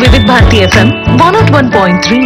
వివిధ భారతి FM 101.3.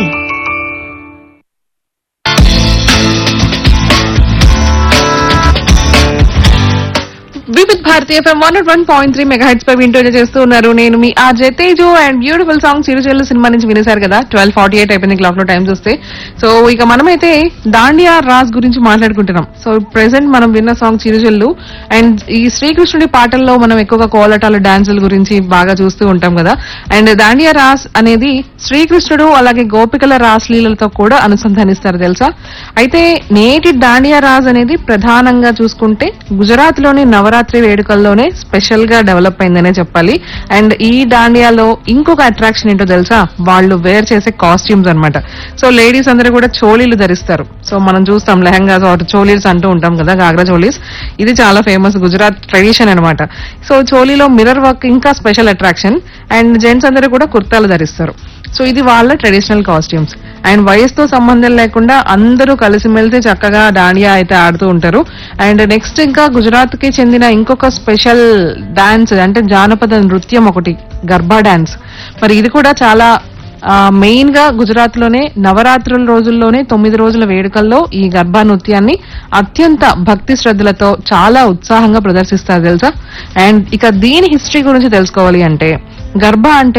వివిధ Bharati FM 101.3 megahertz పై వింటూనే చేస్తూ ఉన్నారు. నేను మీ RJ Teju and beautiful song చిరుచెల్లు cinema నుంచి వినేశారు కదా. 12:48 అయిపోయింది క్లాక్ లో టైం చూస్తే. సో ఇక మనమైతే దాండియా రాజ్ గురించి మాట్లాడుకుంటున్నాం. సో ప్రెసెంట్ మనం విన్న సాంగ్ చిరుచెల్లు అండ్ ఈ శ్రీకృష్ణుడి పాటల్లో మనం ఎక్కువగా కోలటాలు డాన్సుల గురించి బాగా చూస్తూ ఉంటాం కదా. అండ్ దాండియా రాజ్ అనేది శ్రీకృష్ణుడు అలాగే గోపికల రాసలీలతో కూడా అనుసంధానిస్తారు తెలుసా. అయితే నేటి దాండియా రాజ్ అనేది ప్రధానంగా చూసుకుంటే గుజరాత్ లోని నవరాత్రి వేడుకల్లోనే స్పెషల్ గా డెవలప్ అయిందనే చెప్పాలి. అండ్ ఈ దాండియాలో ఇంకొక అట్రాక్షన్ ఏంటో తెలుసా, వాళ్ళు వేర్ చేసే కాస్ట్యూమ్స్ అన్నమాట. సో లేడీస్ అందరూ కూడా చోళీలు ధరిస్తారు. సో మనం చూస్తాం లెహంగాస్ ఆర్ చోలీస్ అంటూ ఉంటాం కదా, గాగ్రా చోలీస్. ఇది చాలా ఫేమస్ గుజరాత్ ట్రెడిషన్ అనమాట. సో చోలీలో మిర్రర్ వర్క్ ఇంకా స్పెషల్ అట్రాక్షన్. అండ్ జెంట్స్ అందరూ కూడా కుర్తాలు ధరిస్తారు. సో ఇది వాళ్ళ ట్రెడిషనల్ కాస్ట్యూమ్స్. అండ్ వయసుతో సంబంధం లేకుండా అందరూ కలిసిమెలిసి చక్కగా దాండియా అయితే ఆడుతూ ఉంటారు. అండ్ నెక్స్ట్ ఇంకా గుజరాత్ కి చెందిన ఇంకొక స్పెషల్ డాన్స్ అంటే జానపద నృత్యం ఒకటి, గర్భా డాన్స్. మరి ఇది కూడా చాలా మెయిన్ గా గుజరాత్ లోనే నవరాత్రుల రోజుల్లోనే 9 రోజుల వేడుకల్లో ఈ గర్భా నృత్యాన్ని అత్యంత భక్తి శ్రద్ధలతో చాలా ఉత్సాహంగా ప్రదర్శిస్తారు తెలుసా. అండ్ ఇక దీని హిస్టరీ గురించి తెలుసుకోవాలి అంటే, గర్భ అంటే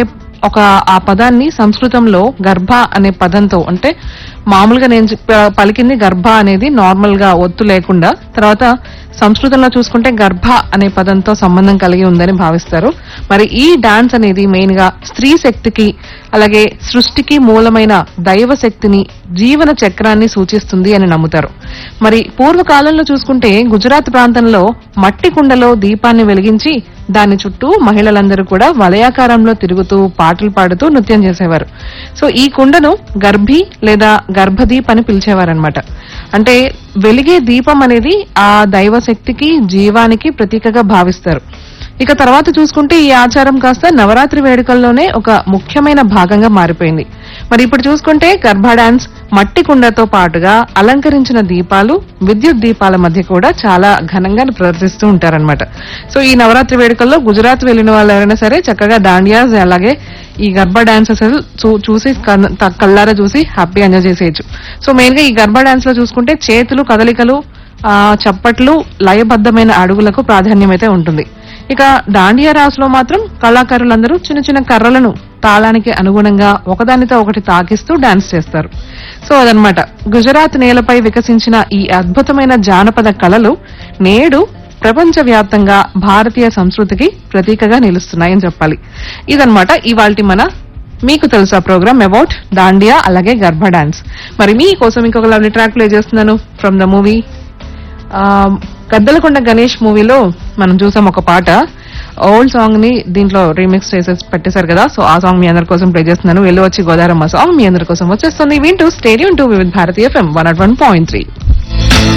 ఆ పదాన్ని సంస్కృతంలో గర్భ అనే పదంతో, అంటే మామూలుగా నేను పలికింది గర్భ అనేది నార్మల్ గా ఒత్తు లేకుండా, తర్వాత సంస్కృతంలో చూసుకుంటే గర్భ అనే పదంతో సంబంధం కలిగి ఉందని భావిస్తారు. మరి ఈ డాన్స్ అనేది మెయిన్ గా స్త్రీ శక్తికి అలాగే సృష్టికి మూలమైన దైవ శక్తిని, జీవన చక్రాన్ని సూచిస్తుంది అని నమ్ముతారు. మరి పూర్వకాలంలో చూసుకుంటే గుజరాత్ ప్రాంతంలో మట్టి కుండలో దీపాన్ని వెలిగించి దాని చుట్టూ మహిళలందరూ కూడా వలయాకారంలో తిరుగుతూ పాటలు పాడుతూ నృత్యం చేసేవారు. సో ఈ కుండను గర్భి లేదా గర్భదీప్ అని పిలిచేవారనమాట. అంటే వెలిగే దీపం అనేది ఆ దైవ శక్తికి, జీవానికి ప్రతీకగా భావిస్తారు. ఇక తర్వాత చూసుకుంటే ఈ ఆచారం కాస్త నవరాత్రి వేడుకల్లోనే ఒక ముఖ్యమైన భాగంగా మారిపోయింది. మరి ఇప్పుడు చూసుకుంటే గర్భా డాన్స్ మట్టి కుండతో పాటుగా అలంకరించిన దీపాలు, విద్యుత్ దీపాల మధ్య కూడా చాలా ఘనంగా ప్రదర్శిస్తూ ఉంటారనమాట. సో ఈ నవరాత్రి వేడుకల్లో గుజరాత్ వెళ్లిన వాళ్ళు ఎవరైనా సరే చక్కగా దాండియాస్ అలాగే ఈ గర్భా డాన్సెస్ చూసి కళ్ళారా చూసి హ్యాపీ ఎంజాయ్ చేసేయచ్చు. సో మెయిన్ గా ఈ గర్భా డాన్స్ లో చూసుకుంటే చేతులు కదలికలు, చప్పట్లు, లయబద్ధమైన అడుగులకు ప్రాధాన్యం అయితే ఉంటుంది. ఇక దాండియా రాస్ లో మాత్రం కళాకారులందరూ చిన్న చిన్న కర్రలను తాళానికి అనుగుణంగా ఒకదానితో ఒకటి తాకిస్తూ డాన్స్ చేస్తారు. సో అదనమాట గుజరాత్ నేలపై వికసించిన ఈ అద్భుతమైన జానపద కళలు నేడు ప్రపంచ వ్యాప్తంగా భారతీయ సంస్కృతికి ప్రతీకగా నిలుస్తున్నాయని చెప్పాలి. ఇదనమాట ఇవాల్టి మన మీకు తెలుసా ప్రోగ్రామ్ అబౌట్ దాండియా అలాగే గర్భా డాన్స్. మరి మీకోసం ఇంకొక లవ్లీ ట్రాక్ ప్లే చేస్తున్నాను from the movie Gaddalakonda Ganesh మూవీలో మనం చూసాం ఒక పాట, ఓల్డ్ సాంగ్ ని దీంట్లో రీమిక్స్ చేసేసి పెట్టేశారు కదా. సో ఆ సాంగ్ మీ అందరి కోసం ప్లే చేస్తున్నాను. వెళ్ళి వచ్చి గోదారమ్మ సాంగ్ మీ అందరి కోసం వచ్చేస్తుంది. వింటూ స్టేడియం టు వివిధ భారతి FM 101.3.